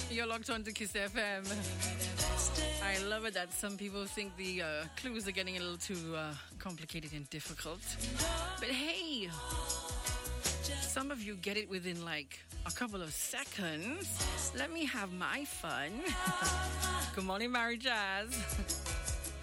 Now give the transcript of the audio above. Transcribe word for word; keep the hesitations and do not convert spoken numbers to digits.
You're locked on to Kiss F M. I love it that some people think the uh, clues are getting a little too uh, complicated and difficult. But hey, some of you get it within like a couple of seconds. Let me have my fun. Good morning, Mary Jazz.